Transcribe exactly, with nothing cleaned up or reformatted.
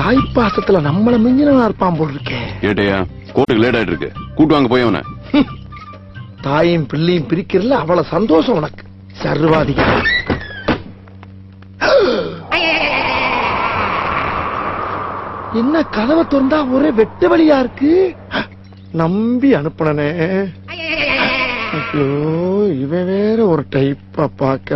தாய் பாசத்துல நம்மள மிஞ்சினா இருப்பான் போல் இருக்கே. ஏட்டையா கோர்ட்டுக்கு லேட் ஆயிட்டு இருக்கு, கூட்டு வாங்க போய் அவனை. தாயும் பிள்ளையும் பிரிக்கிறதுல அவ்வளவு சந்தோஷம் உனக்கு சர்வாதிகாரி. என்ன கதவை திறந்தா ஒரே வெட்ட வழியா இருக்கு. நம்பி அனுப்புனே. ஐயோ இவன் வேற ஒரு டைப்பா பாக்க.